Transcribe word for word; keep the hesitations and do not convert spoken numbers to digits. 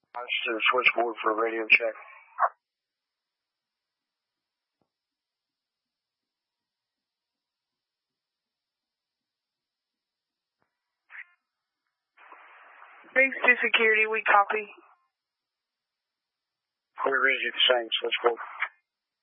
Let's to the switchboard for a radio check. Base to security, we copy. We're ready to the same switchboard.